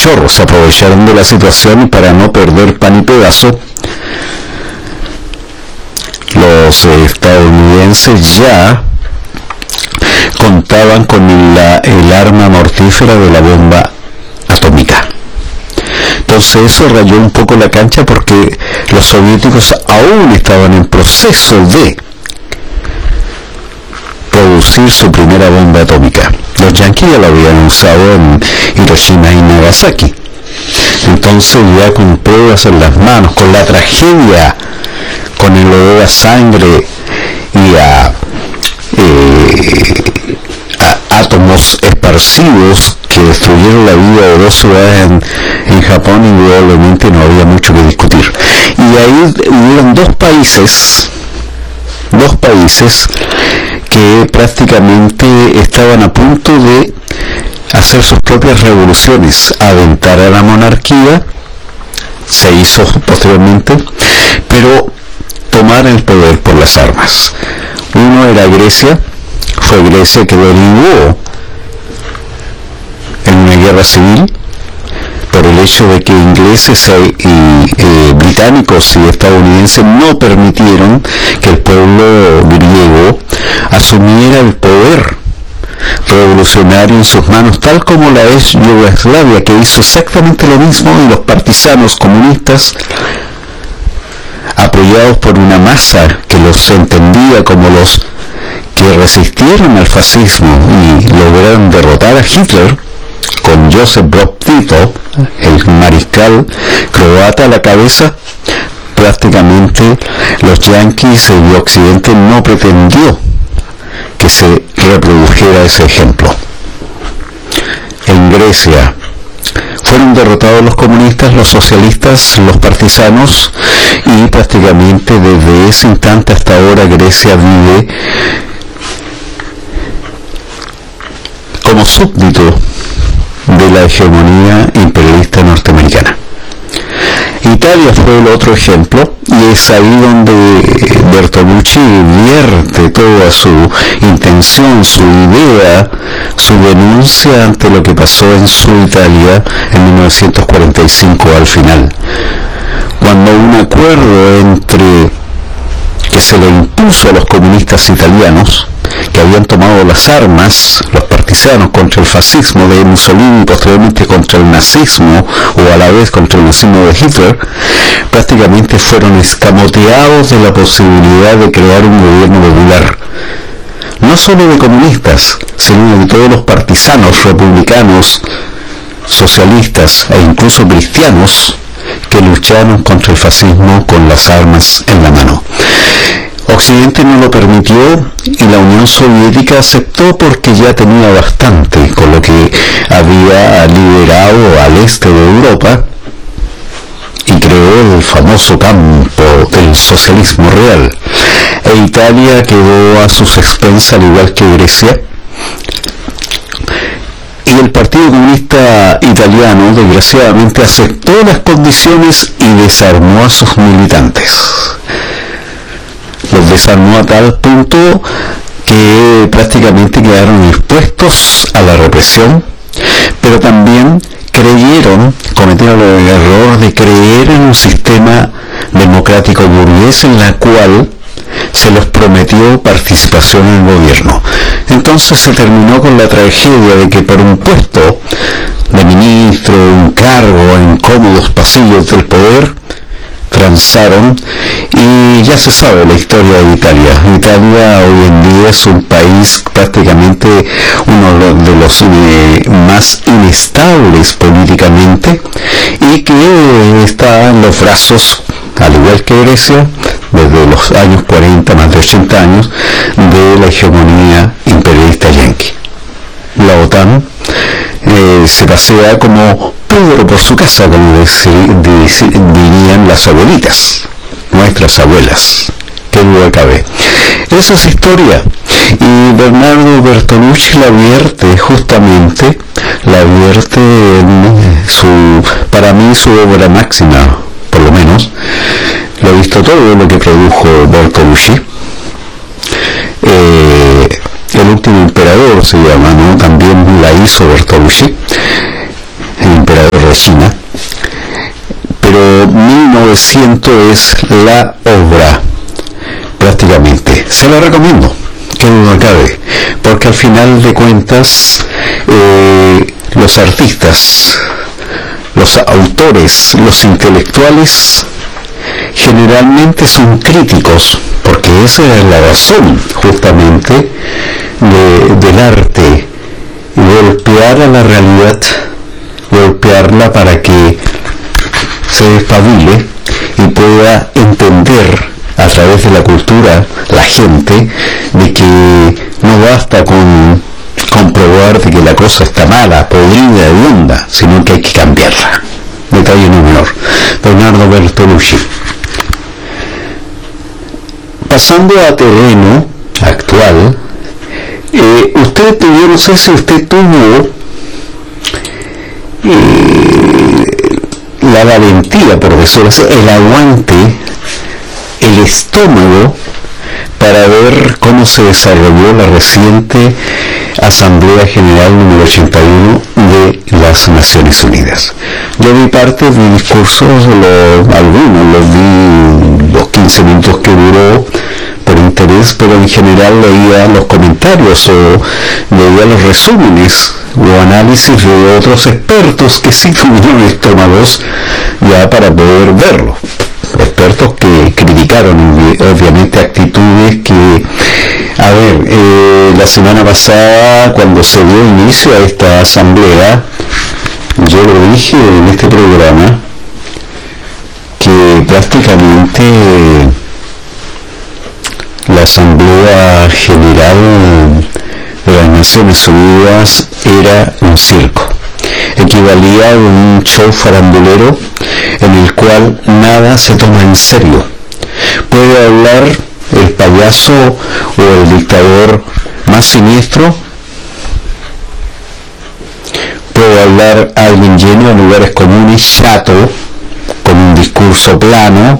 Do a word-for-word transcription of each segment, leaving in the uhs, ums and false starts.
chorro, se aprovecharon de la situación y para no perder pan y pedazo, los eh, estadounidenses ya contaban con la, el arma mortífera de la bomba atómica. Entonces eso rayó un poco la cancha porque los soviéticos aún estaban en proceso de producir su primera bomba atómica. Los yanquis ya lo habían usado en Hiroshima y Nagasaki. Entonces ya con pruebas en las manos, con la tragedia, con el olor a sangre y a, eh, a átomos esparcidos que destruyeron la vida de dos ciudades en, en Japón, indudablemente no había mucho que discutir. Y ahí hubieron dos países, dos países que prácticamente estaban a punto de hacer sus propias revoluciones, aventar a la monarquía, se hizo posteriormente, pero tomar el poder por las armas. Uno era Grecia, fue Grecia que derivó en una guerra civil por el hecho de que ingleses y eh, británicos y estadounidenses no permitieron que el pueblo griego asumiera el poder revolucionario en sus manos, tal como la ex Yugoslavia, que hizo exactamente lo mismo, y los partisanos comunistas, apoyados por una masa que los entendía como los que resistieron al fascismo y lograron derrotar a Hitler, con Joseph Broz Tito, el mariscal croata, a la cabeza, prácticamente los yanquis y Occidente no pretendió que se reprodujera ese ejemplo. En Grecia fueron derrotados los comunistas, los socialistas, los partisanos, y prácticamente desde ese instante hasta ahora Grecia vive como súbdito de la hegemonía imperialista norteamericana. Italia fue el otro ejemplo, y es ahí donde Bertolucci vierte toda su intención, su idea, su denuncia ante lo que pasó en su Italia en mil novecientos cuarenta y cinco al final, cuando un acuerdo entre que se le impuso a los comunistas italianos, que habían tomado las armas, los partisanos, contra el fascismo de Mussolini y posteriormente contra el nazismo, o a la vez contra el nazismo de Hitler, prácticamente fueron escamoteados de la posibilidad de crear un gobierno popular, no solo de comunistas, sino de todos los partisanos, republicanos, socialistas e incluso cristianos que lucharon contra el fascismo con las armas en la mano. Occidente no lo permitió y la Unión Soviética aceptó porque ya tenía bastante con lo que había liberado al este de Europa y creó el famoso campo del socialismo real. E Italia quedó a sus expensas, al igual que Grecia, y el Partido Comunista Italiano desgraciadamente aceptó las condiciones y desarmó a sus militantes. Los desarmó a tal punto que prácticamente quedaron expuestos a la represión, pero también creyeron, cometieron el error de creer en un sistema democrático burgués en la cual se les prometió participación en el gobierno. Entonces se terminó con la tragedia de que por un puesto de ministro, un cargo en cómodos pasillos del poder, transaron, y ya se sabe la historia de Italia. Italia hoy en día es un país prácticamente uno de los eh, más inestables políticamente, y que está en los brazos, al igual que Grecia, desde los años cuarenta, más de ochenta años, de la hegemonía imperialista yanqui. La OTAN eh, se pasea como Pedro por su casa, como dirían las abuelitas, nuestras abuelas, qué duda cabe. Esa es historia, y Bernardo Bertolucci la vierte justamente, la vierte en su, para mí, su obra máxima, por lo menos. Lo he visto todo lo que produjo Bertolucci. Eh, el último emperador se llama, ¿no? También la hizo Bertolucci, el emperador de China, pero mil novecientos es la obra prácticamente. Se la recomiendo, que duda cabe, porque al final de cuentas eh, los artistas, los autores, los intelectuales generalmente son críticos, porque esa es la razón justamente de, del arte, golpear a la realidad, golpearla para que se despabile y pueda entender a través de la cultura la gente de que no basta con comprobar de que la cosa está mala, podrida, hedionda, sino que hay que cambiarla. Detalle no menor. Bernardo Bertolucci. Pasando a terreno actual, eh, usted, yo no sé si usted tuvo eh, la valentía, por decirlo así, el aguante, el estómago para ver cómo se desarrolló la reciente Asamblea General número ochenta y uno de las Naciones Unidas. Yo vi parte de discursos, lo, algunos los vi los quince minutos que duró por interés, pero en general leía los comentarios o leía los resúmenes o análisis de otros expertos que sí tuvieron estómagos ya para poder verlo. Expertos que criticaron obviamente actitudes que, a ver, eh, la semana pasada cuando se dio inicio a esta asamblea, yo lo dije en este programa, que prácticamente la Asamblea General de las Naciones Unidas era un circo. Equivalía a un show farandulero en el cual nada se toma en serio. Puede hablar el payaso o el dictador más siniestro, puede hablar alguien lleno de lugares comunes, chato, con un discurso plano,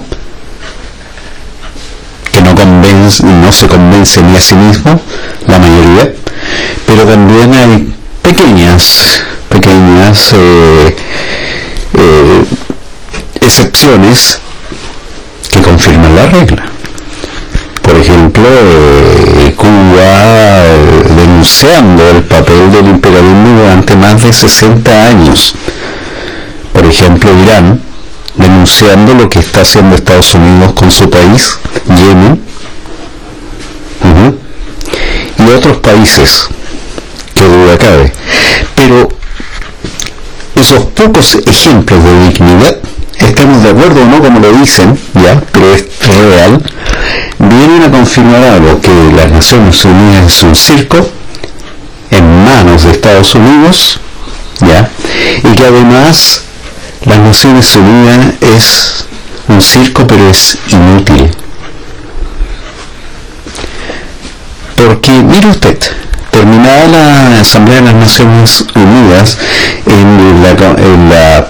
que no convence, no se convence ni a sí mismo, la mayoría, pero también hay pequeñas, pequeñas eh, eh, excepciones que confirman la regla. Por ejemplo, eh, Cuba eh, denunciando el papel del imperialismo durante más de sesenta años. Por ejemplo, Irán denunciando lo que está haciendo Estados Unidos con su país, Yemen, uh-huh, y otros países, que duda cabe. Pero esos pocos ejemplos de dignidad, estamos de acuerdo o no como lo dicen, ya, pero es real, vienen a confirmar algo, que las Naciones Unidas es un circo en manos de Estados Unidos, ya, y que además las Naciones Unidas es un circo, pero es inútil. Porque, mire usted, terminada la Asamblea de las Naciones Unidas, en la, en la,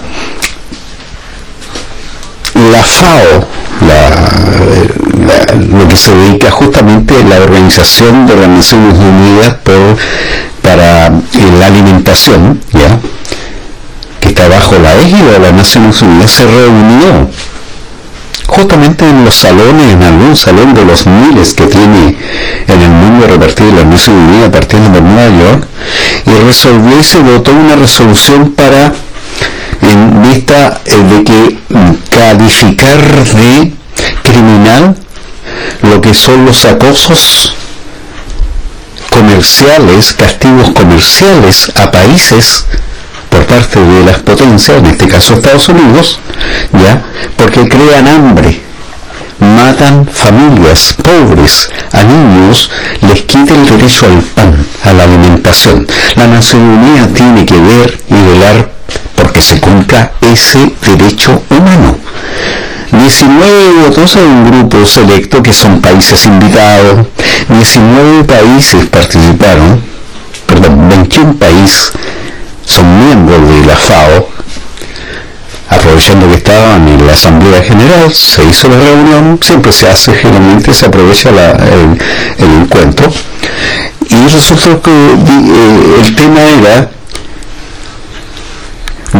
la FAO, la, la, lo que se dedica justamente a la Organización de las Naciones Unidas por, para la alimentación, ¿ya?, que está bajo la égida de las Naciones Unidas, se reunió justamente en los salones, en algún salón de los miles que tiene en el mundo repartido de las Naciones Unidas, partiendo por Nueva York, y resolvió y se votó una resolución para, en vista de que calificar de criminal lo que son los acosos comerciales, castigos comerciales a países por parte de las potencias, en este caso Estados Unidos, ya, porque crean hambre, matan familias pobres, a niños, les quita el derecho al pan, a la alimentación. La Nación Unida tiene que ver y velar porque se cumpla ese derecho humano. diecinueve votos en un grupo selecto que son países invitados, diecinueve países participaron, perdón, veintiún países son miembros de la FAO. Aprovechando que estaban en la Asamblea General, se hizo la reunión, siempre se hace, generalmente se aprovecha la, el, el encuentro, y resultó que eh, el tema era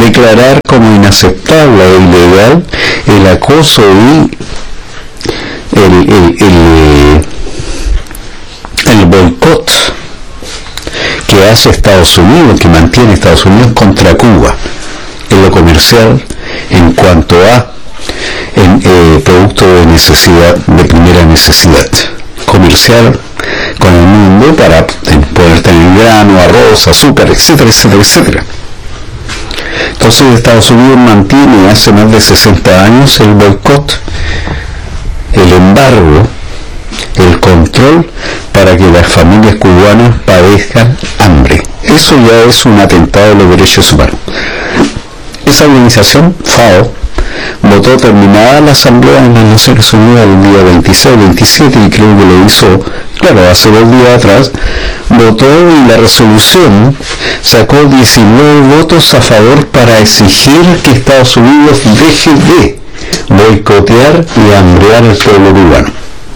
declarar como inaceptable e ilegal el acoso y el, el, el, el boicot que hace Estados Unidos, que mantiene Estados Unidos contra Cuba en lo comercial en cuanto a en, eh, productos de necesidad, de primera necesidad comercial con el mundo, para poder tener grano, arroz, azúcar, etcétera, etcétera, etcétera. Entonces Estados Unidos mantiene hace más de sesenta años el boicot, el embargo, el control para que las familias cubanas padezcan hambre. Eso ya es un atentado a los derechos humanos. Esa organización, FAO, votó terminada la Asamblea de las Naciones Unidas el día veintiséis, veintisiete, y creo que lo hizo, claro, hace dos días atrás, votó y la resolución sacó diecinueve votos a favor para exigir que Estados Unidos deje de boicotear y hambrear al pueblo cubano.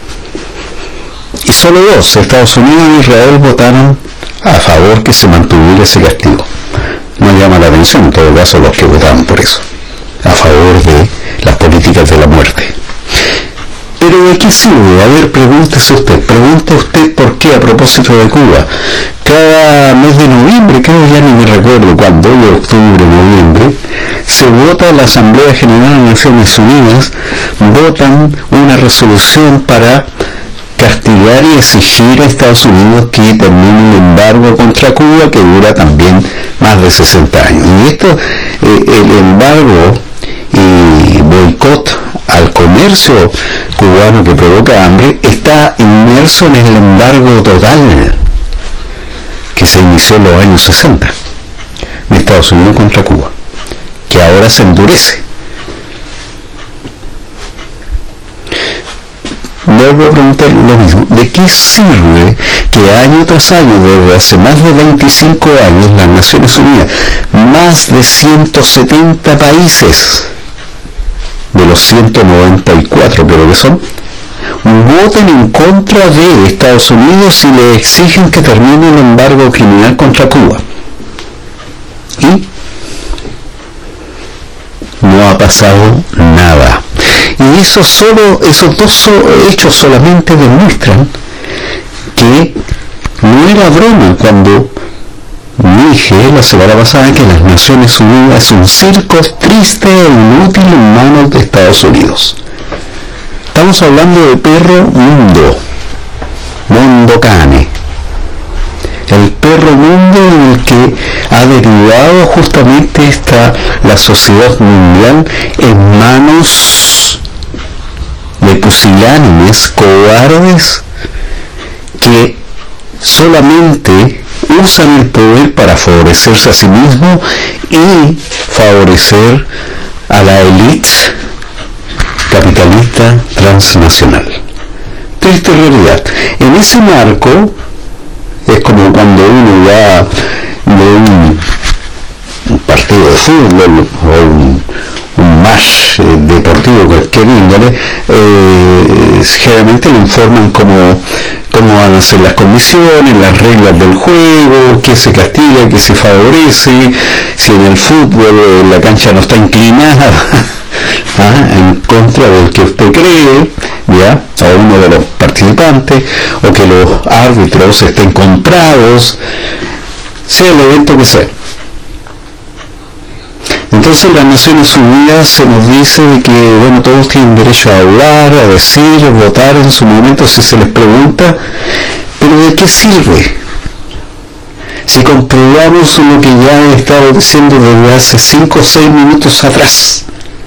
Y solo dos, Estados Unidos y Israel, votaron a favor que se mantuviera ese castigo. No llama la atención, en todo caso, los que votaron por eso, a favor de las políticas de la muerte. Pero ¿de qué sirve? A ver, pregúntese usted, pregunte usted por qué, a propósito de Cuba. Cada mes de noviembre, creo, ya ni me recuerdo cuándo, de octubre, noviembre, se vota la Asamblea General de Naciones Unidas, votan una resolución para castigar y exigir a Estados Unidos que termine el embargo contra Cuba, que dura también más de sesenta años. Y esto, eh, el embargo y boicot al comercio cubano que provoca hambre, está inmerso en el embargo total que se inició en los años sesenta de Estados Unidos contra Cuba, que ahora se endurece. Vuelvo a preguntar lo mismo, ¿de qué sirve que año tras año, desde hace más de veinticinco años, las Naciones Unidas, más de ciento setenta países, de los ciento noventa y cuatro creo que son, voten en contra de Estados Unidos y le exigen que termine el embargo criminal contra Cuba? Y no ha pasado nada. Y eso solo, esos dos hechos solamente demuestran que no era broma cuando dije la semana pasada que las Naciones Unidas es un circo triste e inútil en manos de Estados Unidos. Estamos hablando de perro mundo, mundo cane, el perro mundo en el que ha derivado justamente esta, la sociedad mundial, en manos de pusilánimes, cobardes, que solamente usan el poder para favorecerse a sí mismos y favorecer a la élite capitalista transnacional. Triste realidad. En ese marco es como cuando uno va de un, un partido de fútbol o un, un match eh, deportivo cualquier índole, eh, generalmente le informan cómo, cómo van a ser las condiciones, las reglas del juego, qué se castiga, qué se favorece, si en el fútbol eh, la cancha no está inclinada ¿ah? en contra del que usted cree, ya, a uno de los participantes, o que los árbitros estén comprados, sea el evento que sea. Entonces las Naciones Unidas se nos dice de que, bueno, todos tienen derecho a hablar, a decir, a votar en su momento si se les pregunta, pero ¿de qué sirve? Si comprobamos lo que ya he estado diciendo desde hace cinco o seis minutos atrás,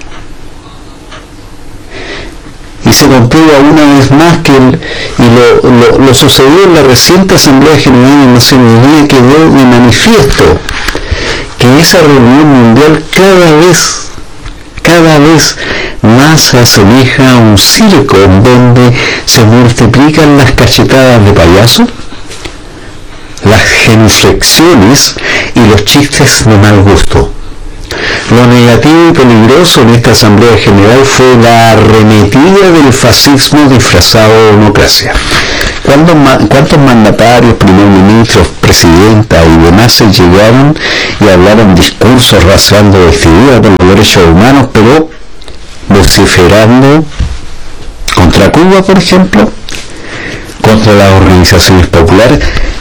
y se comprueba una vez más que el, y lo, lo, lo sucedió en la reciente Asamblea General de Naciones Unidas, quedó de manifiesto que esa reunión mundial cada vez, cada vez más se asemeja a un circo en donde se multiplican las cachetadas de payaso, las genuflexiones y los chistes de mal gusto. Lo negativo y peligroso en esta Asamblea General fue la arremetida del fascismo disfrazado de democracia. ¿Cuántos, ¿Cuántos mandatarios, primer ministros, presidenta y demás se llegaron y hablaron discursos rasgando vestiduras por los derechos humanos, pero vociferando contra Cuba, por ejemplo, contra las organizaciones populares,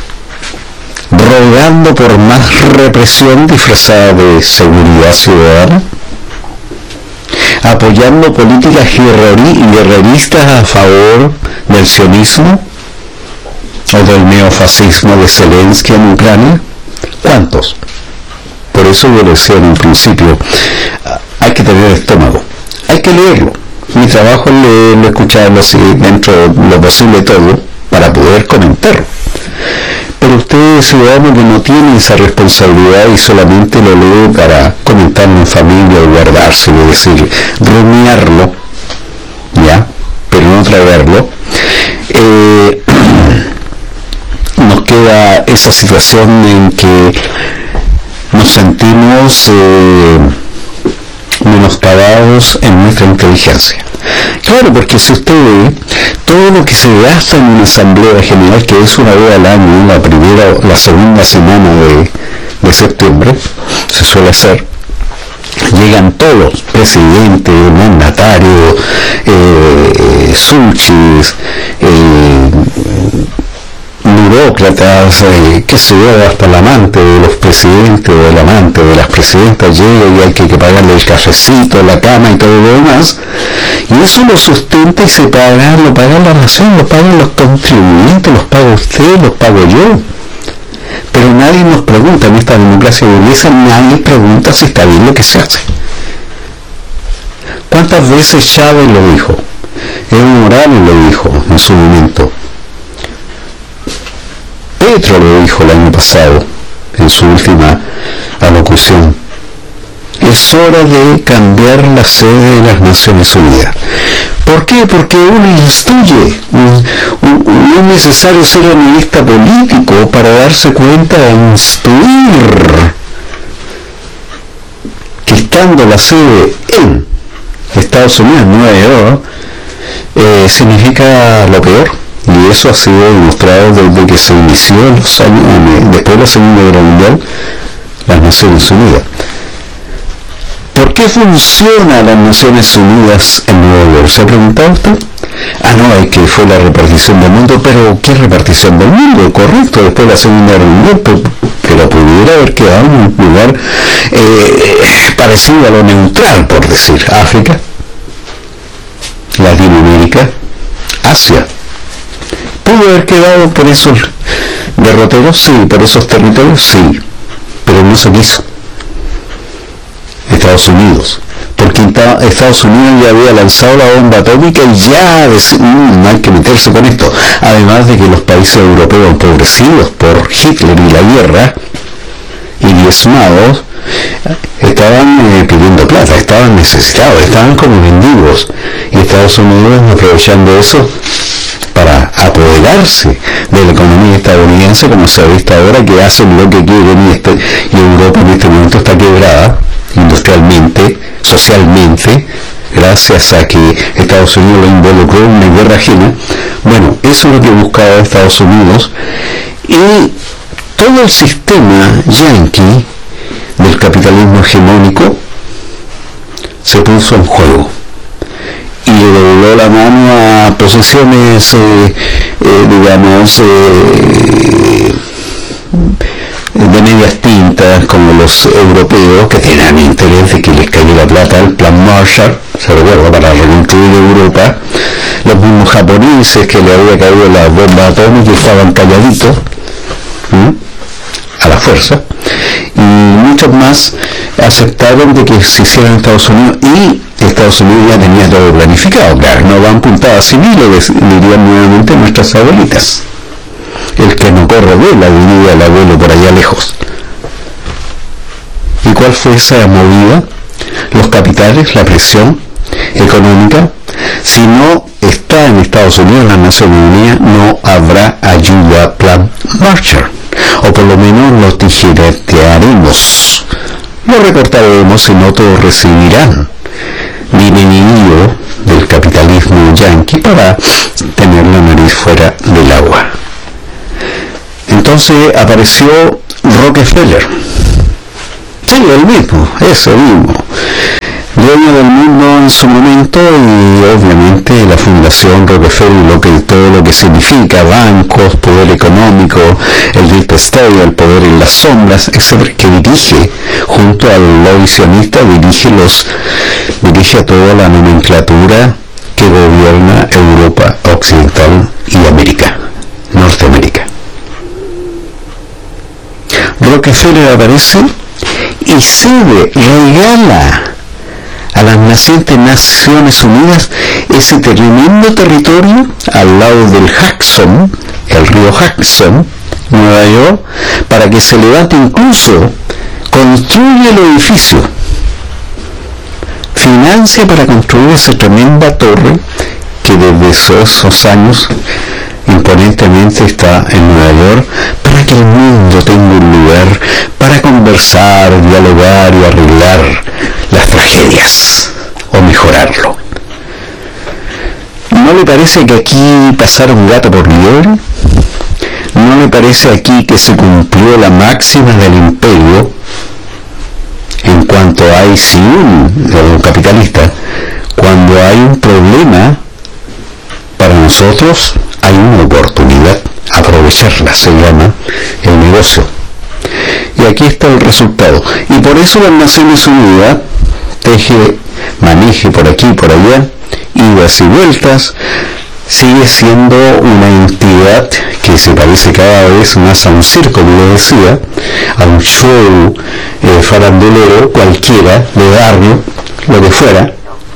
rogando por más represión disfrazada de seguridad ciudadana, apoyando políticas guerreristas a favor del sionismo o del neofascismo de Zelensky en Ucrania. ¿Cuántos? Por eso yo decía en un principio, hay que tener estómago, hay que leerlo. Mi trabajo es leerlo, escucharlo así dentro de lo posible todo para poder comentarlo. Pero usted, ciudadano que no tiene esa responsabilidad y solamente lo lee para comentarlo en familia o guardárselo, es decir, rumiarlo, ya, pero no traerlo, eh, nos queda esa situación en que nos sentimos eh, menoscabados en nuestra inteligencia. Claro, porque si usted ve todo lo que se gasta en una asamblea general, que es una vez al año, la primera o la segunda semana de, de septiembre, se suele hacer, llegan todos, presidente, mandatario, eh, suchis, eh, burócratas, eh, qué sé yo, hasta el amante de los presidentes o el amante de las presidentas llega y hay que, que pagarle el cafecito, la cama y todo lo demás, y eso lo sustenta y se paga, lo paga la nación, lo pagan los contribuyentes, los paga usted, los pago yo. Pero nadie nos pregunta, en esta democracia burguesa nadie pregunta si está bien lo que se hace. ¿Cuántas veces Chávez lo dijo? Evo Morales lo dijo en su momento. Petro lo dijo el año pasado, en su última alocución. Es hora de cambiar la sede de las Naciones Unidas. ¿Por qué? Porque uno instruye. No es necesario ser analista político para darse cuenta de instruir que estando la sede en Estados Unidos, Nueva York, eh, significa lo peor. Y eso ha sido demostrado desde que se inició en los años, después de la Segunda Guerra Mundial, las Naciones Unidas. ¿Por qué funciona las Naciones Unidas en Nueva York? ¿Se ha preguntado usted? Ah, no, es que fue la repartición del mundo, pero ¿qué repartición del mundo? Correcto, después de la Segunda Guerra Mundial, pero, pero pudiera haber quedado en un lugar eh, parecido a lo neutral, por decir, África, Latinoamérica, Asia. ¿Pudo haber quedado por esos derroteros? Sí, por esos territorios, sí, pero no se quiso. Estados Unidos, porque Estados Unidos ya había lanzado la bomba atómica y ya decía, mmm, no hay que meterse con esto. Además de que los países europeos empobrecidos por Hitler y la guerra y diezmados estaban eh, pidiendo plata, estaban necesitados, estaban como mendigos, y Estados Unidos, aprovechando eso para apoderarse de la economía estadounidense, como se ha visto ahora, que hacen lo que quieren, y, este, y Europa en este momento está quebrada industrialmente, socialmente, gracias a que Estados Unidos lo involucró en una guerra ajena. Bueno, eso es lo que buscaba Estados Unidos, y todo el sistema yanqui del capitalismo hegemónico se puso en juego y le dobló la mano a posesiones, eh, eh, digamos, eh, de medias tintas, como los europeos, que tenían interés de que les cayera la plata al plan Marshall, se recuerda, para reconstruir Europa. Los mismos japoneses, que le había caído la bomba atómica y estaban calladitos, ¿sí?, a la fuerza, y muchos más aceptaron de que se hiciera en Estados Unidos, y Estados Unidos ya tenía todo planificado. Claro, no van puntadas civiles, dirían nuevamente nuestras abuelitas. El que no corre vuela, diría el abuelo por allá lejos. ¿Y cuál fue esa movida? Los capitales, la presión económica. Si no está en Estados Unidos la Nación Unida, no habrá ayuda plan Marshall, o por lo menos los tijeretearemos, lo recortaremos, y no todos recibirán dinerillo del capitalismo yanqui para tener la nariz fuera del agua. Entonces apareció Rockefeller. Sí, el mismo, ese mismo. Dueño del mundo en su momento, y obviamente la Fundación Rockefeller, lo que, todo lo que significa, bancos, poder económico, el Deep State, el poder en las sombras, etcétera, que dirige, junto al lobby sionista, dirige, los, dirige a toda la nomenclatura que gobierna Europa Occidental y América, Norteamérica. Rockefeller aparece y cede, regala a las nacientes Naciones Unidas ese tremendo territorio al lado del Hudson, el río Hudson, Nueva York, para que se levante, incluso construye el edificio, financia para construir esa tremenda torre que desde esos años imponentemente está en Nueva York, para que el mundo tenga un lugar para conversar, dialogar y arreglar las tragedias o mejorarlo. ¿No le parece que aquí pasaron gato por liebre? ¿No le parece aquí que se cumplió la máxima del imperio en cuanto hay, si un capitalista, cuando hay un problema para nosotros, hay una oportunidad, aprovecharla, se llama el negocio. Y aquí está el resultado. Y por eso las Naciones Unidas teje, maneje por aquí y por allá, idas y vueltas, sigue siendo una entidad que se parece cada vez más a un circo, como le decía, a un show eh, farandulero cualquiera, de barrio, lo que fuera,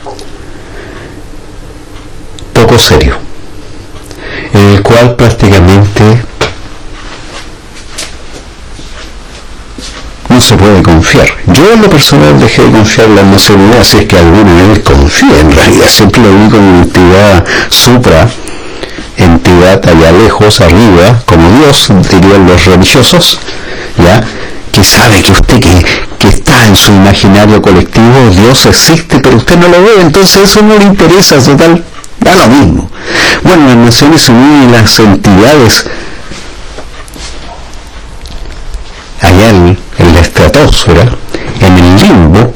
poco serio, en el cual prácticamente no se puede confiar. Yo en lo personal dejé de confiar en las Naciones Unidas, si es que alguna vez confié, en realidad siempre lo vi como una entidad supra, entidad allá lejos, arriba, como Dios, dirían los religiosos, ya, que sabe que usted que, que está en su imaginario colectivo, Dios existe, pero usted no lo ve, entonces eso no le interesa, total, da lo mismo. Bueno, las Naciones Unidas y las entidades allá en, en la estratosfera, en el limbo,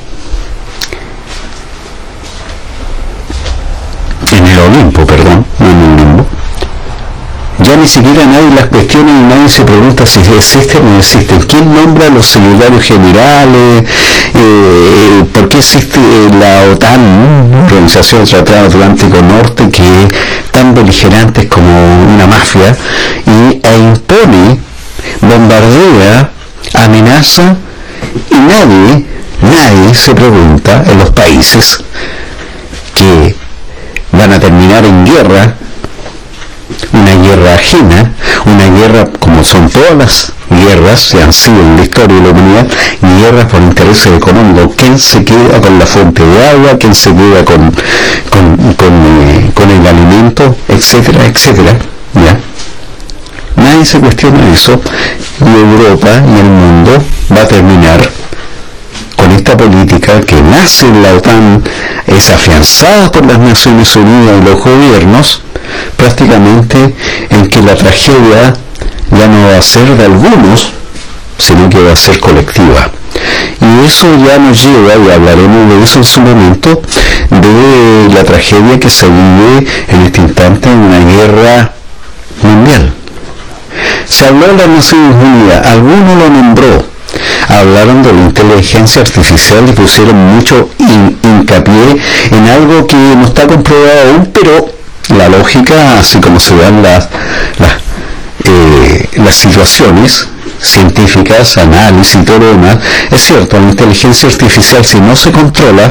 en el Olimpo, perdón, no en el limbo, ya ni siquiera nadie las cuestiona y nadie se pregunta si existen o no existen. ¿Quién nombra a los secretarios generales? Eh, ¿Por qué existe la OTAN, ¿no? Organización del Tratado Atlántico Norte, que es tan beligerante como una mafia, y e impone, bombardea, amenaza, y nadie, nadie se pregunta en los países que van a terminar en guerra, una guerra ajena, una guerra como son todas las guerras que han sido en la historia de la humanidad, guerras por intereses económicos. ¿Quién se queda con la fuente de agua? ¿Quién se queda con, con, con, eh, con el alimento? Etcétera, etcétera. ¿Ya? Nadie se cuestiona eso, y Europa y el mundo va a terminar con esta política que nace en la OTAN, es afianzada por las Naciones Unidas y los gobiernos, prácticamente en que la tragedia ya no va a ser de algunos, sino que va a ser colectiva. Y eso ya nos lleva, y hablaremos de eso en su momento, de la tragedia que se vive en este instante en una guerra mundial. Se habló de las Naciones Unidas, alguno lo nombró, hablaron de la inteligencia artificial y pusieron mucho in, hincapié en algo que no está comprobado aún, pero la lógica, así como se dan las, las, eh, las situaciones científicas, análisis y todo lo demás, es cierto, la inteligencia artificial, si no se controla,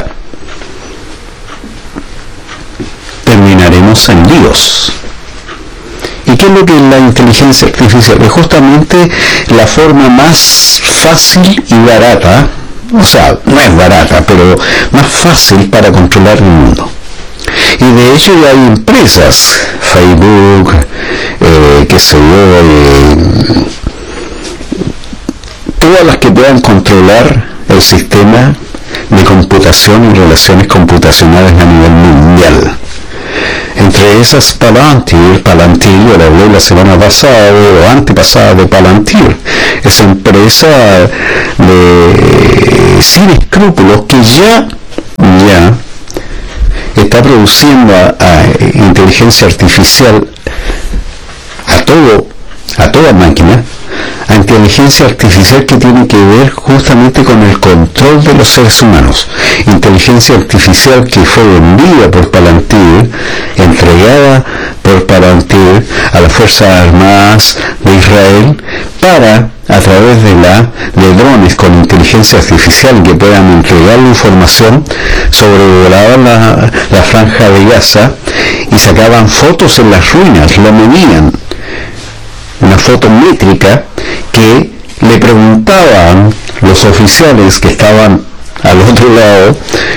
terminaremos en líos. ¿Y qué es lo que es la inteligencia artificial? Es justamente la forma más fácil y barata, o sea, no es barata, pero más fácil para controlar el mundo. Y de hecho ya hay empresas, Facebook, eh, qué sé yo, eh, todas las que puedan controlar el sistema de computación y relaciones computacionales a nivel mundial. Entre esas Palantir, Palantir, yo le hablé la semana pasada o antepasada de Palantir, esa empresa de sin escrúpulos que ya, ya está produciendo a, a inteligencia artificial a todo, a toda máquina, a inteligencia artificial que tiene que ver justamente con el control de los seres humanos. Inteligencia artificial que fue vendida por Palantir, entregada por Palantir a las Fuerzas Armadas de Israel para, a través de la de drones con inteligencia artificial que puedan entregar información, sobrevolaban la, la franja de Gaza y sacaban fotos en las ruinas, lo medían, una foto métrica que le preguntaban los oficiales que estaban al otro lado,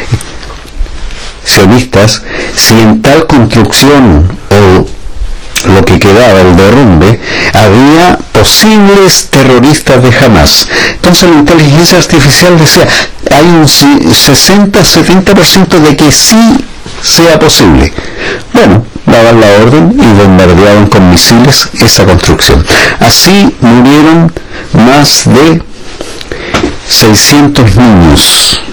sionistas, si en tal construcción o lo que quedaba, el derrumbe, había posibles terroristas de Hamas. Entonces la inteligencia artificial decía, hay un sesenta a setenta por ciento de que sí sea posible. Bueno, daban la orden y bombardeaban con misiles esa construcción. Así murieron más de seiscientos niños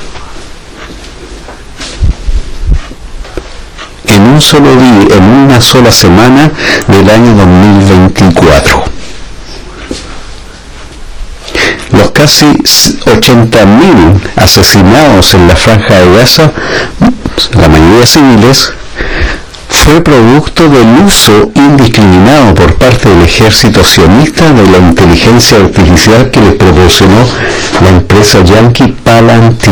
en un solo día, en una sola semana del año dos mil veinticuatro. Los casi ochenta mil asesinados en la franja de Gaza, la mayoría civiles, fue producto del uso indiscriminado por parte del ejército sionista de la inteligencia artificial que les proporcionó la empresa yanqui Palantir.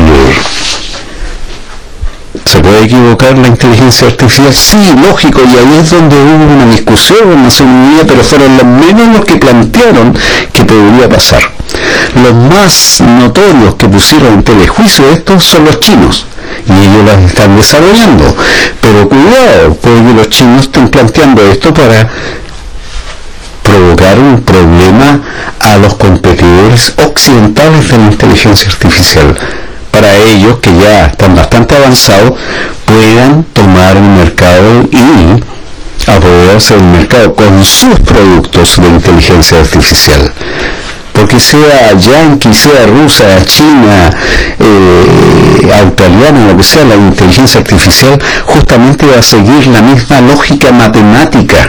¿Se puede equivocar la inteligencia artificial? Sí, lógico, y ahí es donde hubo una discusión hace un día, pero fueron los menos los que plantearon que podría pasar. Los más notorios que pusieron en telejuicio estos son los chinos, y ellos las están desarrollando. Pero cuidado, porque los chinos están planteando esto para provocar un problema a los competidores occidentales de la inteligencia artificial. Para ellos, que ya están bastante avanzados, puedan tomar el mercado y apoderarse del mercado con sus productos de inteligencia artificial. Porque sea yanqui, sea rusa, china, eh, australiana, lo que sea, la inteligencia artificial justamente va a seguir la misma lógica matemática.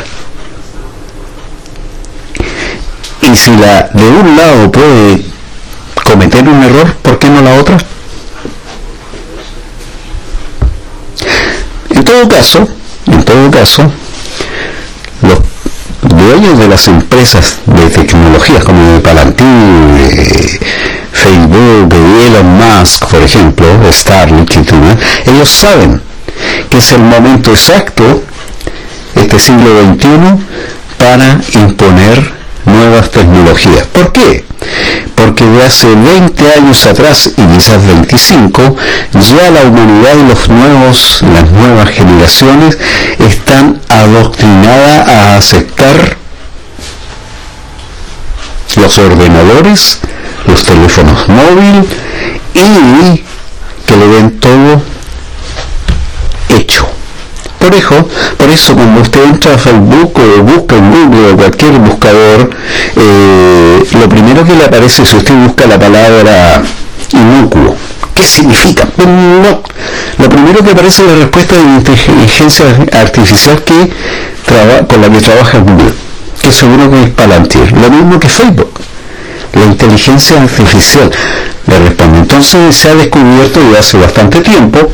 Y si la de un lado puede cometer un error, ¿por qué no la otra? En todo caso, en todo caso, los dueños de las empresas de tecnologías como Palantir, eh, Facebook, Elon Musk, por ejemplo, Starlink, ellos saben que es el momento exacto, este siglo veintiuno, para imponer nuevas tecnologías. ¿Por qué? Porque de hace veinte años atrás, y quizás veinticinco, ya la humanidad y los nuevos, las nuevas generaciones están adoctrinadas a aceptar los ordenadores, los teléfonos móviles, y que le den todo hecho. Por eso, por eso cuando usted entra a Facebook o busca en Google o cualquier buscador, eh, lo primero que le aparece, si usted busca la palabra inocuo, ¿qué significa? No. Lo primero que aparece es la respuesta de la inteligencia artificial que traba, con la que trabaja Google, que seguro que es Palantir. Lo mismo que Facebook. La inteligencia artificial le responde. Entonces se ha descubierto ya hace bastante tiempo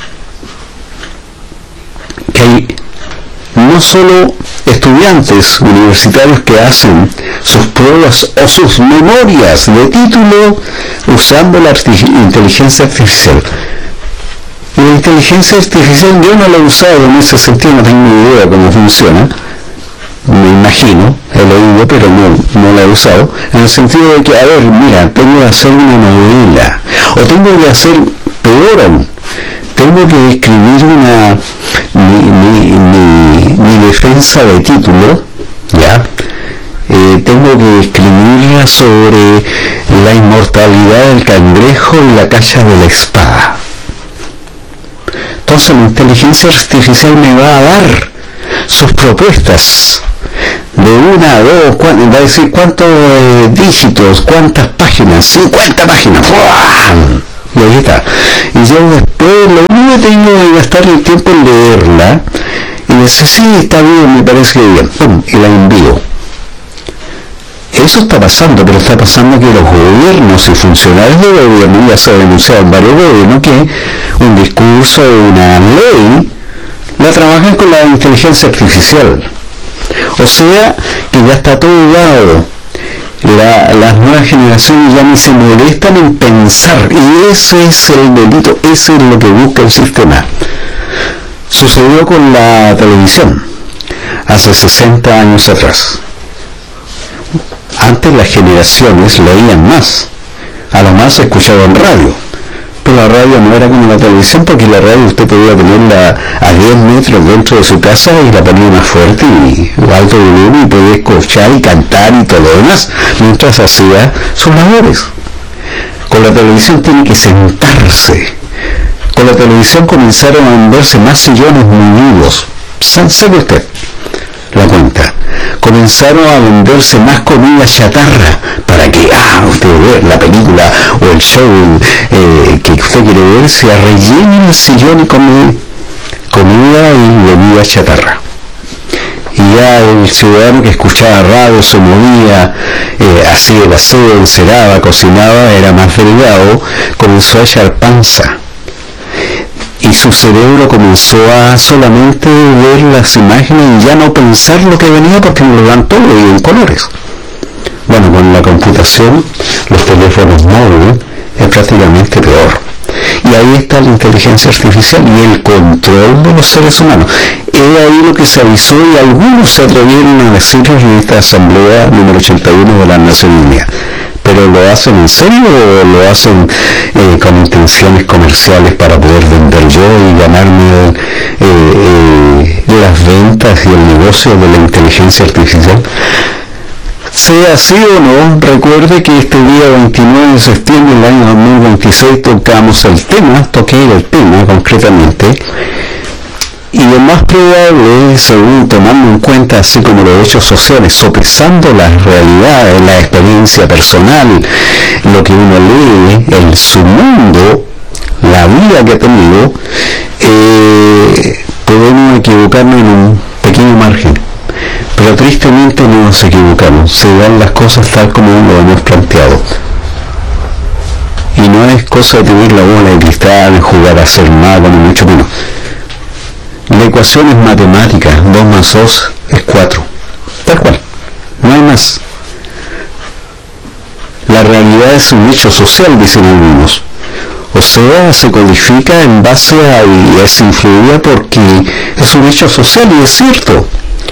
que hay no solo estudiantes universitarios que hacen sus pruebas o sus memorias de título usando la arti- inteligencia artificial. Y la inteligencia artificial yo no la he usado en ese sentido, no tengo ni idea cómo funciona, me imagino, he leído pero no, no la he usado, en el sentido de que, a ver, mira, tengo que hacer una novela, o tengo que hacer, peor aún, tengo que escribir una mi, mi, mi, mi defensa de título, ya, eh, tengo que escribirla sobre la inmortalidad del cangrejo y la caza de la espada. Entonces la inteligencia artificial me va a dar sus propuestas de una a dos, va a decir cuántos eh, dígitos, cuántas páginas, cincuenta páginas, ¡buah! Y ahí está. Y yo después lo único que tengo que gastar el tiempo en leerla y decir, sí, está bien, me parece bien, ¡pum! Y la envío. Eso está pasando, pero está pasando que los gobiernos y funcionarios de gobierno, ya se ha denunciado en varios gobiernos, que un discurso o una ley la trabajan con la inteligencia artificial. O sea, que ya está todo dado. La, las nuevas generaciones ya ni se molestan en pensar, y ese es el delito, ese es lo que busca el sistema. Sucedió con la televisión hace sesenta años atrás. Antes las generaciones leían más, a lo más escuchaban radio, pero la radio no era como la televisión, porque la radio usted podía tenerla a diez metros dentro de su casa y la ponía más fuerte y alto volumen y podía escuchar y cantar y todo lo demás mientras hacía sus labores. Con la televisión tiene que sentarse. Con la televisión comenzaron a venderse más sillones muñudos. ¿Sabe usted la cuenta? Comenzaron a venderse más comida chatarra para que, ah, usted ve la película o el show eh, que usted quiere ver, se rellene el sillón y come comida y bebida chatarra. Y ya el ciudadano que escuchaba radio, se movía, eh, hacía el aseo, enceraba, cocinaba, era más delgado, comenzó a echar panza. Y su cerebro comenzó a solamente ver las imágenes y ya no pensar lo que venía, porque lo dan todo y en colores. Bueno, con la computación, los teléfonos móviles, es prácticamente peor. Y ahí está la inteligencia artificial y el control de los seres humanos. Es ahí lo que se avisó y algunos se atrevieron a decirlo en esta asamblea número ochenta y uno de las Naciones Unidas. ¿Pero lo hacen en serio o lo hacen eh, con intenciones comerciales para poder vender yo y ganarme eh, eh, las ventas y el negocio de la inteligencia artificial? Sea así o no, recuerde que este día veintinueve de septiembre del año dos mil veintiséis tocamos el tema, toqué el tema concretamente, y lo más probable, según tomando en cuenta así como los hechos sociales, sopesando las realidades, la experiencia personal, lo que uno lee, el su mundo, la vida que ha tenido, eh, podemos equivocarnos en un pequeño margen. Pero tristemente no nos equivocamos, se dan las cosas tal como lo hemos planteado. Y no es cosa de tener la bola de cristal, de jugar a ser mago, ni mucho menos. La ecuación es matemática, dos más dos es cuatro. Tal cual, no hay más. La realidad es un hecho social, dicen algunos. O sea, se codifica en base a y es influida porque es un hecho social y es cierto.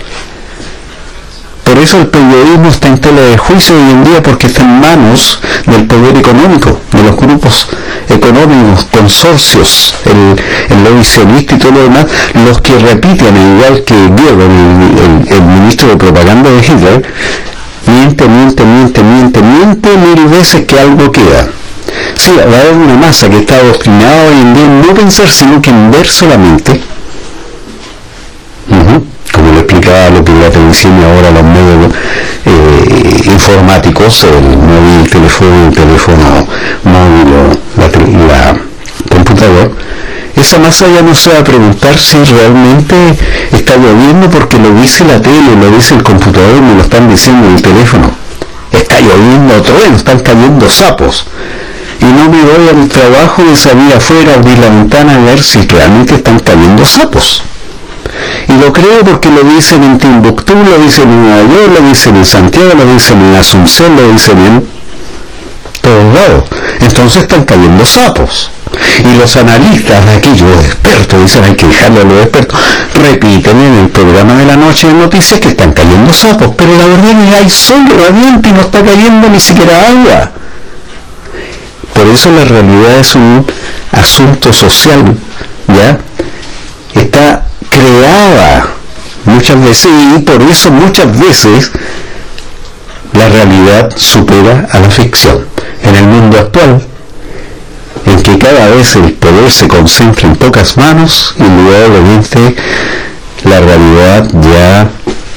Por eso el periodismo está en tela de juicio hoy en día, porque está en manos del poder económico, de los grupos económicos, consorcios, el, el lobby sionista y todo lo demás, los que repiten, igual que Goebbels, el, el, el ministro de propaganda de Hitler, miente, miente, miente, miente, miente mil veces que algo queda. Sí, va a haber una masa que está adoctrinada hoy en día en no pensar, sino que en ver solamente. Uh-huh. Como lo explicaba lo que la televisión y ahora los medios eh, informáticos, el móvil, el teléfono, el teléfono móvil o la, la computadora, esa masa ya no se va a preguntar si realmente está lloviendo porque lo dice la tele, lo dice el computador, me lo están diciendo en el teléfono. Está lloviendo trueno, están cayendo sapos. Y no me voy al trabajo de salir afuera, abrir la ventana a ver si realmente están cayendo sapos. Y lo creo porque lo dicen en Timbuktu, lo dicen en Nueva York, lo dicen en Santiago, lo dicen en Asunción, lo dicen en todos lados. Entonces están cayendo sapos. Y los analistas de aquellos expertos, dicen hay que dejarlo a los expertos, repiten en el programa de la noche de noticias que están cayendo sapos, pero la verdad es que hay sol radiante y no está cayendo ni siquiera agua. Por eso la realidad es un asunto social, ¿ya? Está creada muchas veces y por eso muchas veces la realidad supera a la ficción. En el mundo actual, en que cada vez el poder se concentra en pocas manos, indudablemente la realidad ya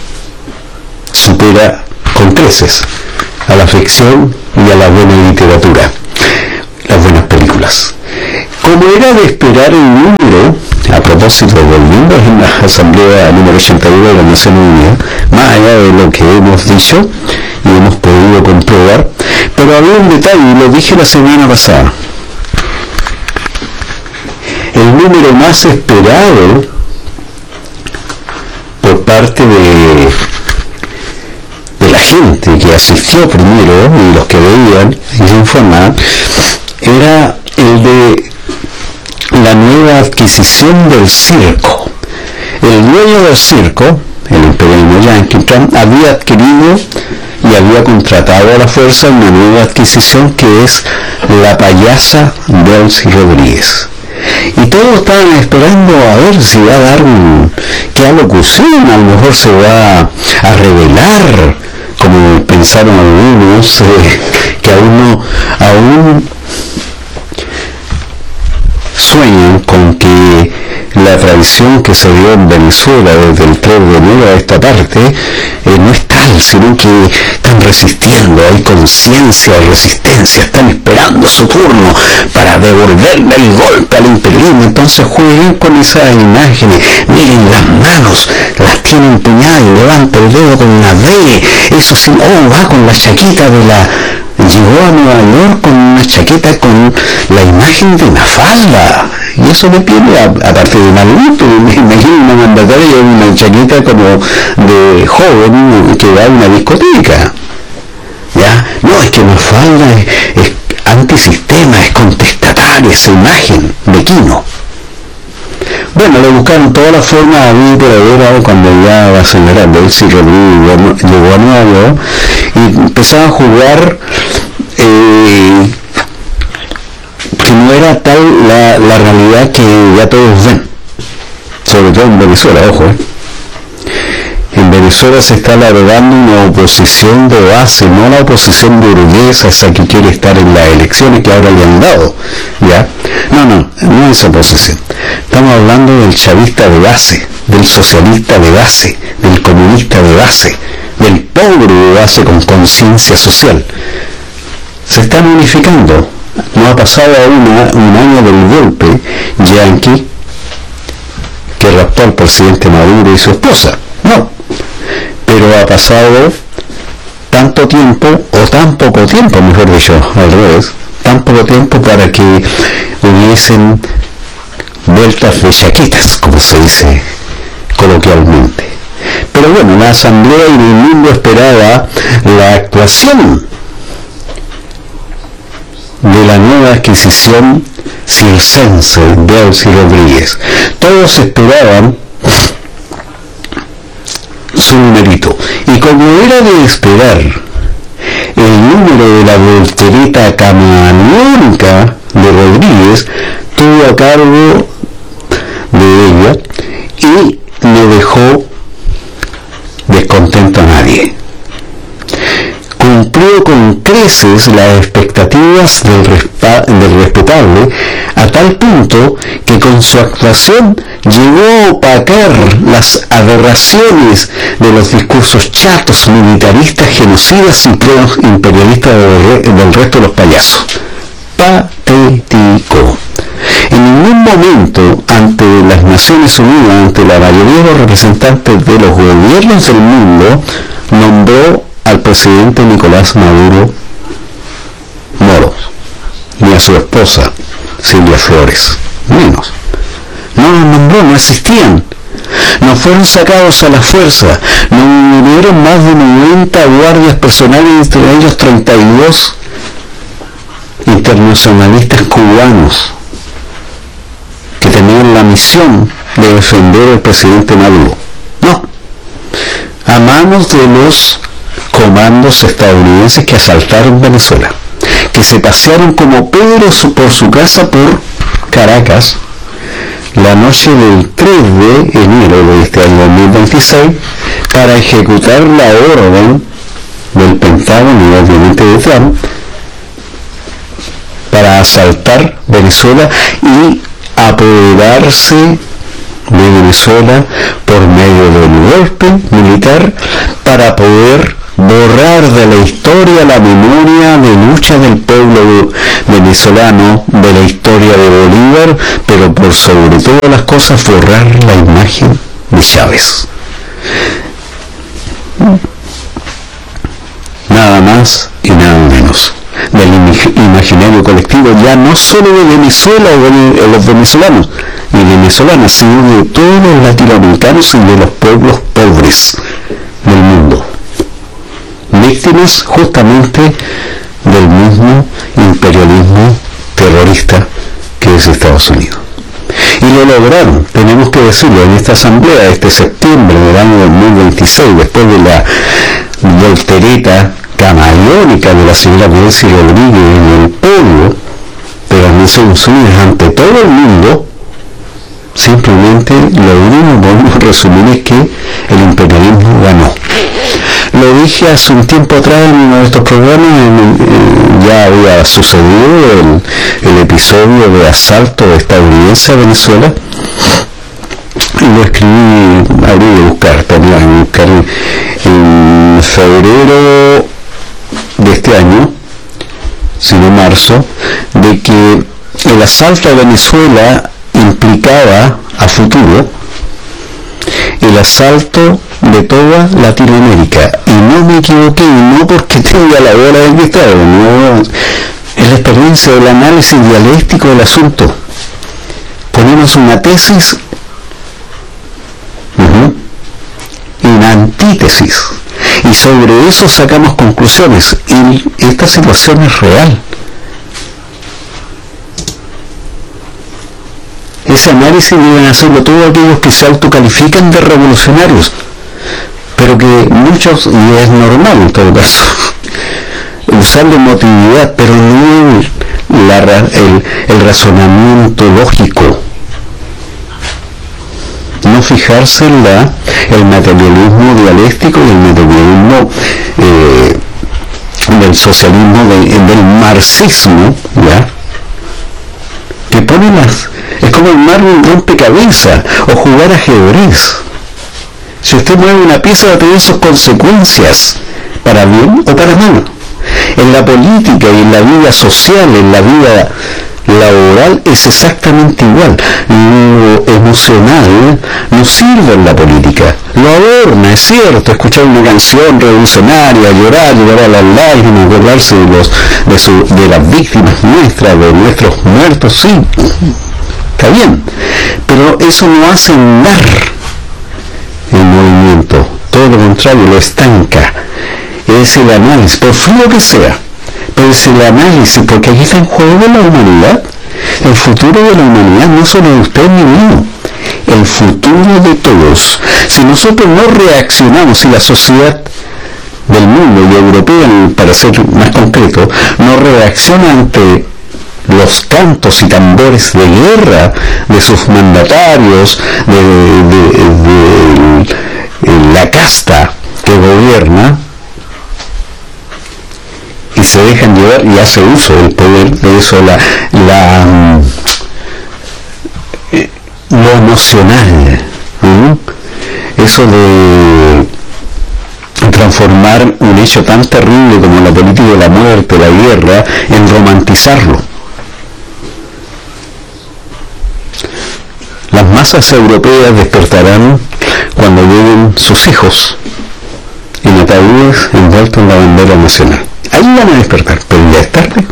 supera con creces a la ficción y a la buena literatura, las buenas películas. Como era de esperar, el número, a propósito, volviendo a la Asamblea número ochenta y uno de la Nación Unida, más allá de lo que hemos dicho y hemos podido comprobar, pero había un detalle, y lo dije la semana pasada. El número más esperado por parte de, de la gente que asistió primero y los que veían y se informaban era el de la nueva adquisición del circo. El dueño del circo, el imperialismo yanqui, había adquirido y había contratado a la fuerza una nueva adquisición que es la payasa Delcy Rodríguez. Y todos estaban esperando a ver si va a dar un, qué alocución, a lo mejor se va a revelar, como pensaron algunos, eh, que aún no, aún sueñan con que la tradición que se dio en Venezuela desde el tres de enero a esta parte eh, no es tal, sino que están resistiendo, hay conciencia de resistencia, están esperando su turno para devolverle el golpe al imperialismo. Entonces jueguen con esas imágenes, miren las manos, las tienen empuñadas y levanta el dedo con una D, eso sí, oh, va con la chaqueta de la... Llegó a Nueva York con una chaqueta con la imagen de Mafalda, y eso me pide, aparte de Maluto, me imagino una mandataria con una chaqueta como de joven que va a una discoteca. ¿Ya? No, es que Mafalda es, es antisistema, es contestataria, esa imagen de Quino. Bueno, le buscaron toda la forma a mí por haber cuando ya la señora Delcy Rodríguez llegó a Nueva York y empezaba a jugar eh, que no era tal la, la realidad que ya todos ven, sobre todo en Venezuela, ojo, eh. En Venezuela se está elaborando una oposición de base, no la oposición burguesa, esa que quiere estar en las elecciones que ahora le han dado, ¿ya? No, no, no es esa oposición. Estamos hablando del chavista de base, del socialista de base, del comunista de base, del pobre de base con conciencia social. Se están unificando. No ha pasado aún un año del golpe yanqui que raptó al presidente Maduro y su esposa. No, pero ha pasado tanto tiempo, o tan poco tiempo, mejor dicho, al revés, tan poco tiempo para que hubiesen vueltas de chaquetas, como se dice coloquialmente. Pero bueno, la Asamblea y el mundo esperaba la actuación de la nueva adquisición circense de Delcy Rodríguez. Todos esperaban su numerito, y como era de esperar, el número de la voltereta camaleónica de Rodríguez tuvo a cargo de ella y no dejó descontento a nadie. Cumplió con creces las expectativas del, respa- del respetable, a tal punto que con su actuación llegó a opacar las aberraciones de los discursos chatos, militaristas, genocidas y pro-imperialistas del, re- del resto de los payasos. Patético. En ningún momento ante las Naciones Unidas, ante la mayoría de los representantes de los gobiernos del mundo, nombró al presidente Nicolás Maduro Moros, ni a su esposa Silvia Flores, menos. No los nombró, no existían. No fueron sacados a la fuerza, no murieron más de noventa guardias personales, entre ellos treinta y dos internacionalistas cubanos que tenían la misión de defender al presidente Maduro. No, a manos de los comandos estadounidenses que asaltaron Venezuela, que se pasearon como Pedro por su casa por Caracas la noche del tres de enero de este año dos mil veintiséis para ejecutar la orden del Pentágono y obviamente de Trump para asaltar Venezuela y apoderarse de Venezuela por medio de un golpe militar para poder borrar de la historia la memoria de lucha del pueblo venezolano, de la historia de Bolívar, pero por sobre todas las cosas borrar la imagen de Chávez. Nada más y nada menos. Del imaginario colectivo, ya no solo de Venezuela o de los venezolanos y venezolanas, sino de todos los latinoamericanos y de los pueblos pobres del mundo, víctimas justamente del mismo imperialismo terrorista que es Estados Unidos. Y lo lograron, tenemos que decirlo, en esta asamblea de este septiembre del año dos mil veintiséis, después de la voltereta camaleónica de la señora Nancy Rodríguez en el podio de las Naciones Unidas ante todo el mundo, simplemente lo único que podemos resumir es que el imperialismo ganó. Lo dije hace un tiempo atrás en uno de estos programas, en, en, ya había sucedido el, el episodio de asalto estadounidense a Venezuela, y lo escribí, habría que buscar, tenía que buscar en febrero de este año, sino marzo, de que el asalto a Venezuela implicaba a futuro el asalto de toda Latinoamérica, y no me equivoqué, y no porque tenga la bola de cristal, no, es la experiencia del análisis dialéctico del asunto. Ponemos una tesis uh-huh, y una antítesis, y sobre eso sacamos conclusiones, y esta situación es real. Ese análisis deben hacerlo todos aquellos que se autocalifican de revolucionarios, pero que muchos, y es normal en todo caso, usar la emotividad, pero no la, el, el razonamiento lógico, no fijarse en la, el materialismo dialéctico y el materialismo eh, del socialismo, de, del marxismo, ¿ya? Que pone las, es como armar un rompecabezas o jugar ajedrez. Si usted mueve una pieza va a tener sus consecuencias, para bien o para mal. En la política y en la vida social, en la vida laboral es exactamente igual. Lo emocional no sirve en la política, lo adorna, es cierto, escuchar una canción revolucionaria, llorar, llorar a las lágrimas, acordarse de, los, de, su, de las víctimas nuestras, de nuestros muertos, sí, está bien, pero eso no hace andar el movimiento, todo lo contrario, lo estanca. Es el análisis, por frío que sea, pero es el análisis, porque aquí está en juego la humanidad, el futuro de la humanidad, no solo de usted ni mío, el futuro de todos. Si nosotros no reaccionamos, si la sociedad del mundo y europea, para ser más concreto, no reacciona ante los cantos y tambores de guerra de sus mandatarios, de, de, de, de la casta que gobierna, y se dejan llevar y hace uso del poder de eso, la, la eh, lo emocional, ¿no? Eso de transformar un hecho tan terrible como la política de la muerte, la guerra, en romantizarlo. Las masas europeas despertarán cuando lleguen sus hijos en ataúdes envueltos en la bandera nacional. Ahí van a despertar, pero ya es tarde.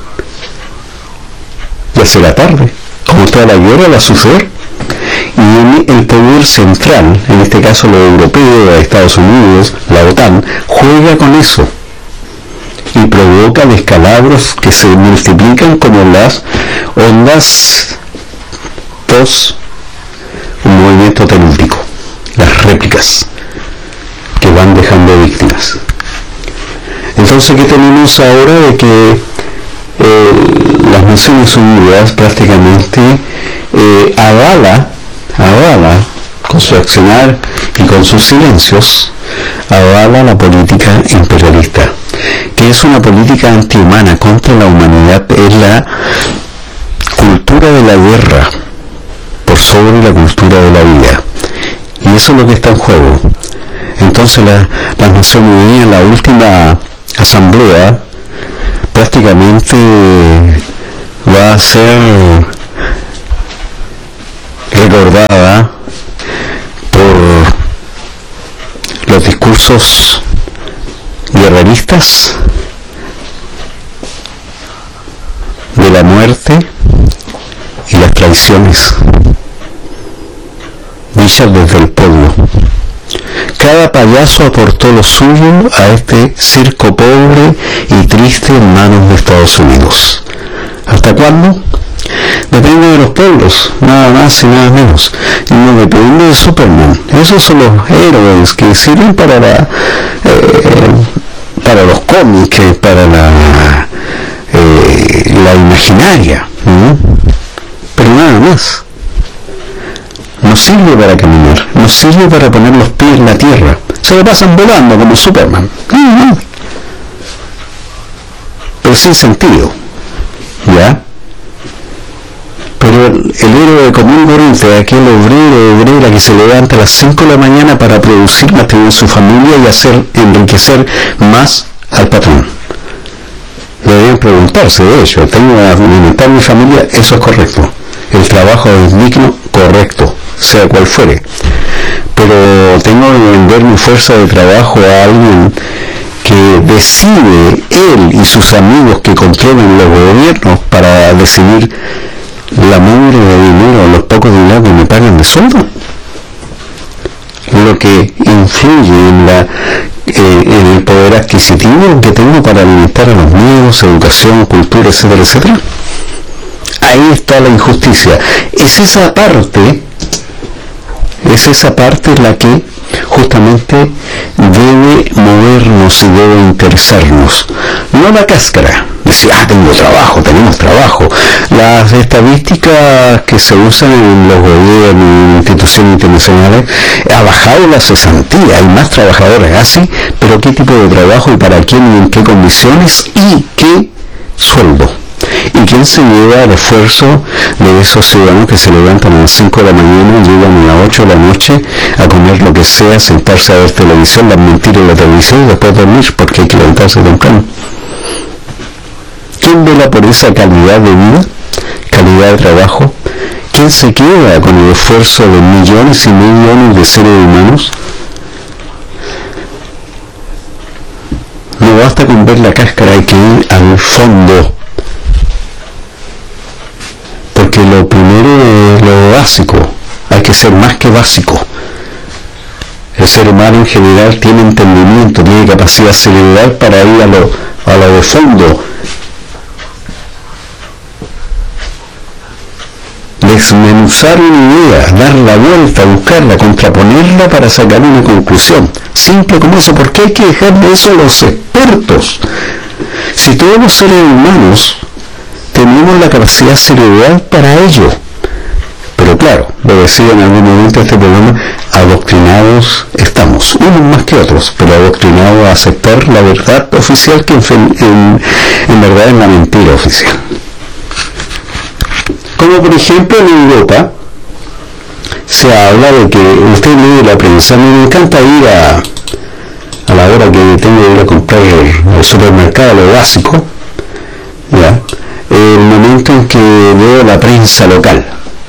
Ya será tarde. Como toda la guerra va a suceder. Y el poder central, en este caso lo europeo, Estados Unidos, la OTAN, juega con eso. Y provoca descalabros que se multiplican como las ondas post un movimiento telúrico. Las réplicas que van dejando víctimas. Entonces, ¿qué tenemos ahora? De que eh, las Naciones Unidas prácticamente eh, avala, avala con su accionar y con sus silencios, avala la política imperialista, que es una política antihumana contra la humanidad, es la cultura de la guerra por sobre la cultura de la vida. Y eso es lo que está en juego. Entonces la, las Naciones Unidas, en la última asamblea, prácticamente va a ser recordada por los discursos guerreristas de la muerte y las traiciones dichas desde el pueblo. Cada payaso aportó lo suyo a este circo pobre y triste en manos de Estados Unidos. ¿Hasta cuándo? Depende de los pueblos, nada más y nada menos. Y no depende de Superman. Esos son los héroes que sirven para la, eh, para los cómics, para la, eh, la imaginaria, ¿no? Pero nada más. No sirve para caminar, no sirve para poner los pies en la tierra. Se lo pasan volando como Superman. No, no. Pero sin sentido. ¿Ya? Pero el, el héroe común y corriente, aquel obrero o obrera que se levanta a las cinco de la mañana para producir, mantener su familia y hacer enriquecer más al patrón. Deberían preguntarse, de hecho, tengo que alimentar mi familia, eso es correcto. El trabajo es digno, correcto, sea cual fuere. Pero tengo que vender mi fuerza de trabajo a alguien que decide, él y sus amigos que controlan los gobiernos, para decidir la mugre de dinero, los pocos dinero que me pagan de sueldo. Lo que influye en, la, eh, en el poder adquisitivo que tengo para alimentar a los míos, educación, cultura, etcétera, etcétera. Ahí está la injusticia. Es esa parte, es esa parte la que justamente debe movernos y debe interesarnos. No la cáscara. Decir, ah, tengo trabajo, tenemos trabajo. Las estadísticas que se usan en los gobiernos, en instituciones internacionales, ha bajado la cesantía, hay más trabajadores así, pero ¿qué tipo de trabajo y para quién y en qué condiciones y qué sueldo? ¿Y quién se lleva el esfuerzo de esos ciudadanos que se levantan a las cinco de la mañana y llegan a las ocho de la noche a comer lo que sea, sentarse a ver televisión, las mentiras de la televisión y después dormir porque hay que levantarse temprano? ¿Quién vela por esa calidad de vida, calidad de trabajo? ¿Quién se queda con el esfuerzo de millones y millones de seres humanos? No basta con ver la cáscara, hay que ir al fondo. Porque lo primero es lo básico, hay que ser más que básico. El ser humano en general tiene entendimiento, tiene capacidad cerebral para ir a lo, a lo de fondo. Desmenuzar una idea, dar la vuelta, buscarla, contraponerla para sacar una conclusión. Simple como eso. ¿Por qué hay que dejar de eso a los expertos? Si todos los seres humanos tenemos la capacidad cerebral para ello. Pero claro, lo decía en algún momento este programa, adoctrinados estamos, unos más que otros, pero adoctrinados a aceptar la verdad oficial que en, en, en verdad es la mentira oficial. Como por ejemplo en Europa se habla de que usted lee la prensa, me encanta ir a, a la hora que tengo que ir a comprar al supermercado lo básico, ¿ya? El momento en que veo la prensa local.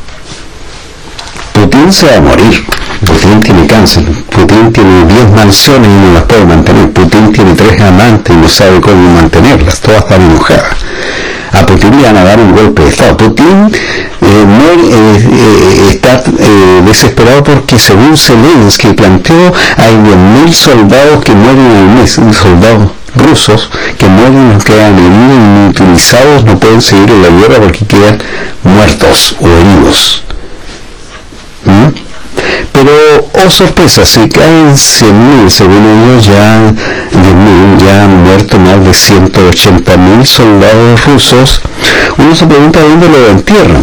Putin se va a morir, Putin tiene cáncer, Putin tiene diez mansiones y no las puede mantener, Putin tiene tres amantes y no sabe cómo mantenerlas, todas están enojadas. A Putin le van a dar un golpe de estado. Putin eh, muere, eh, eh, está eh, desesperado porque según Zelensky planteó hay diez mil soldados que mueren al mes, soldados rusos que mueren, quedan heridos, inutilizados, no pueden seguir en la guerra porque quedan muertos o heridos. ¿Mm? Pero, oh sorpresa, si caen cien mil, según ellos ya diez mil, ya han muerto más de ciento ochenta mil soldados rusos, uno se pregunta dónde lo entierran.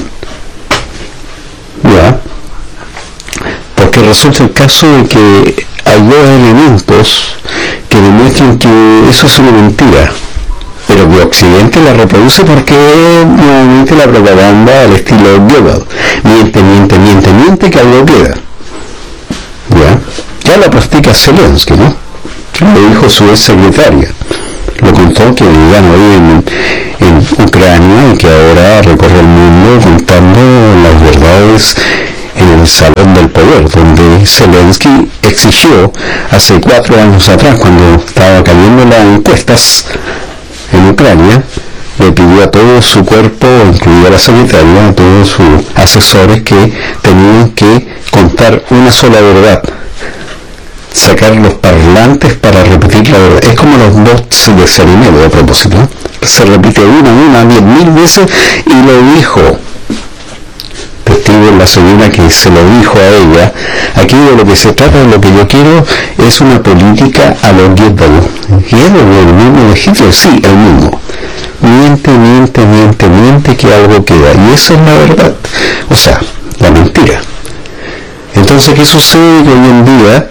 Ya, porque resulta el caso de que hay dos elementos que demuestran que eso es una mentira, pero que Occidente la reproduce porque es nuevamente la propaganda al estilo Goebbels. Miente, miente, miente, miente, que algo queda. Ya la practica Zelensky, ¿no? Lo dijo su ex secretaria. Lo contó que ganó en, en Ucrania y que ahora recorre el mundo contando las verdades en el Salón del Poder, donde Zelensky exigió hace cuatro años atrás, cuando estaba cayendo las encuestas en Ucrania, le pidió a todo su cuerpo, incluida la secretaria, a todos sus asesores, que tenían que contar una sola verdad, sacar los parlantes para repetir la verdad. Es como los bots de Cerimero, a propósito, ¿no? Se repite una, una, diez mil veces, y lo dijo. Testigo la señora que se lo dijo a ella. Aquí de lo que se trata, de lo que yo quiero, es una política a los Gestapo. ¿Y es el mismo de Hitler? Sí, el mismo. Miente, miente, miente, miente, que algo queda. Y esa es la verdad. O sea, la mentira. Entonces, ¿qué sucede? Que hoy en día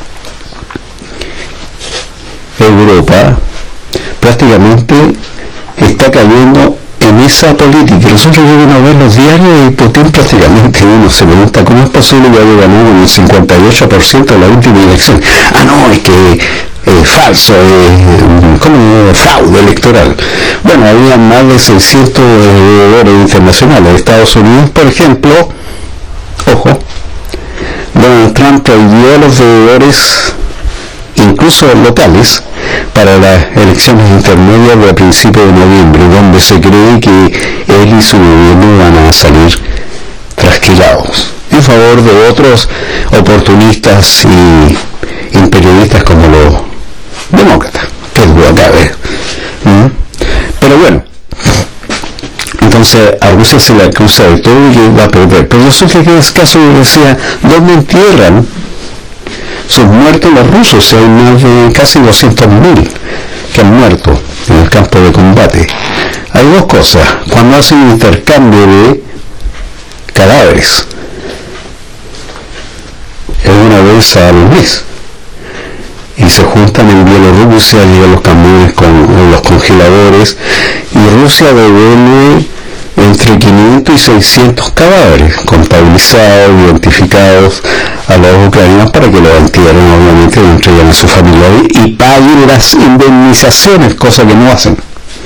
Europa prácticamente está cayendo en esa política. Nosotros llegamos a ver los diarios y Putin prácticamente uno se pregunta cómo es posible que haya ganado con el cincuenta y ocho por ciento de la última elección. Ah, no, es que es falso, es como fraude electoral. Bueno, había más de seiscientos deudores internacionales. De Estados Unidos, por ejemplo, ojo, Donald Trump prohibió a los deudores, incluso locales, para las elecciones intermedias de principios de noviembre, donde se cree que él y su gobierno van a salir trasquilados en favor de otros oportunistas y imperialistas como los demócratas, que es lo cabe. ¿Mm? Pero bueno, entonces a Rusia se le acusa de todo y que va a perder. Pero resulta que en ese caso decía, ¿dónde entierran sus muertos los rusos? Hay más de casi doscientos mil que han muerto en el campo de combate. Hay dos cosas: cuando hacen un intercambio de cadáveres, es una vez al mes, y se juntan en Bielorrusia, llegan los camiones con los congeladores, y Rusia devuelve entre quinientos y seiscientos cadáveres contabilizados, identificados a los ucranianos, para que los entierren, obviamente, lo entreguen a sus familiares y paguen las indemnizaciones, cosa que no hacen.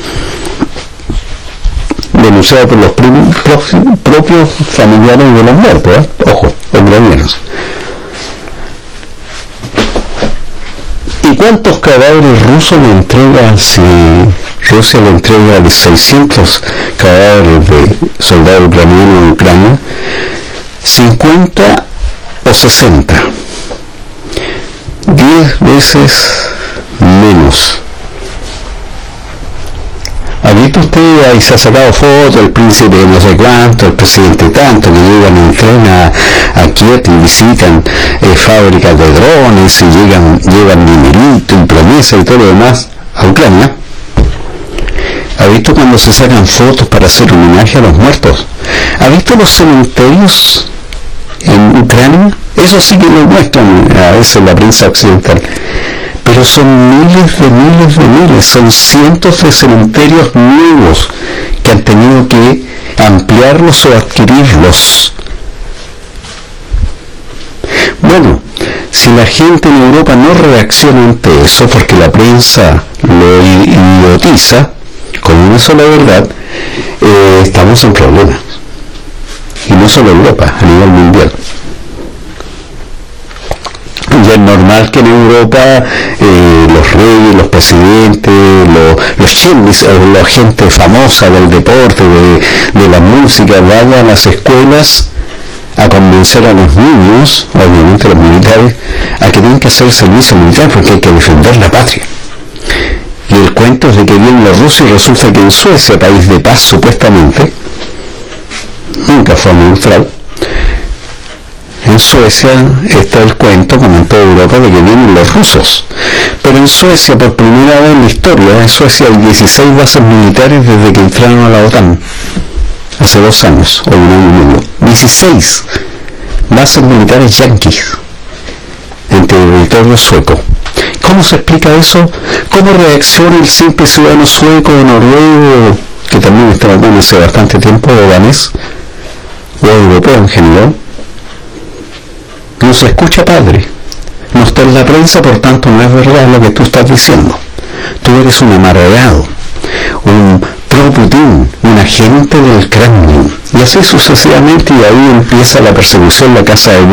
Denunciado por los prim- pro- propios familiares de los muertos, ¿eh? Ojo, ucranianos. ¿Y cuántos cadáveres rusos le entregan si Rusia le entrega de seiscientos cadáveres de soldados ucranianos en Ucrania? cincuenta o sesenta. diez veces menos. ¿Ha visto usted? Ahí se ha sacado fotos, el príncipe de no sé cuánto, el presidente tanto, que llegan en tren a, a Kiev y visitan eh, fábricas de drones y llegan, llevan dinerito y promesas y todo lo demás a Ucrania. ¿Ha visto cuando se sacan fotos para hacer homenaje a los muertos? ¿Ha visto los cementerios en Ucrania? Eso sí que lo muestran a veces la prensa occidental. Pero son miles de miles de miles, son cientos de cementerios nuevos que han tenido que ampliarlos o adquirirlos. Bueno, si la gente en Europa no reacciona ante eso, porque la prensa lo idiotiza con una sola verdad, eh, estamos en problemas. Y no solo Europa, a nivel mundial. Y es normal que en Europa eh, los reyes, los presidentes, los, los chimlis, la gente famosa del deporte, de, de la música, vayan a las escuelas a convencer a los niños, obviamente los militares, a que tienen que hacer servicio militar porque hay que defender la patria. Y el cuento es de que vienen los rusos y resulta que en Suecia, país de paz supuestamente, nunca fue neutral, en Suecia está el cuento, como en toda Europa, de que vienen los rusos. Pero en Suecia, por primera vez en la historia, en Suecia hay dieciséis bases militares desde que entraron a la OTAN, hace dos años, o un año y medio. dieciséis bases militares yanquis en territorio sueco. ¿Cómo se explica eso? ¿Cómo reacciona el simple ciudadano sueco, noruego, que también está en hace bastante tiempo, o danés, o europeo en general? No se escucha padre, no está en la prensa, por tanto no es verdad lo que tú estás diciendo. Tú eres un amargado, un pro-Putin, un agente del Kremlin, y así sucesivamente, y ahí empieza la persecución, la casa de